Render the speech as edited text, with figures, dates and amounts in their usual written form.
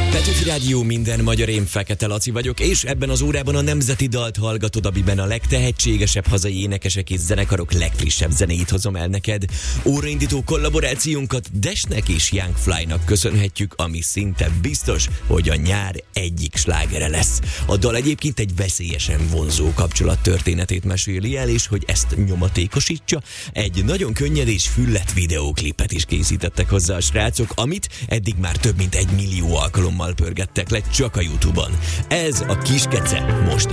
Petőfi Rádió, minden magyar, én Fekete Laci vagyok, és ebben az órában a nemzeti dalt hallgatod, amiben a legtehetségesebb hazai énekesek és zenekarok legfrissebb zenéit hozom el neked. Óraindító kollaborációnkat Dashnek és Young Fly-nak köszönhetjük, ami szinte biztos, hogy a nyár egyik slágere lesz. A dal egyébként egy veszélyesen vonzó kapcsolat történetét meséli el, és hogy ezt nyomatékosítsa, egy nagyon könnyed és füllet videóklipet is készítettek hozzá a srácok, amit eddig már több mint 1 millió alkalommal pörgettek le csak a YouTube-on. Ez a Kis Kece most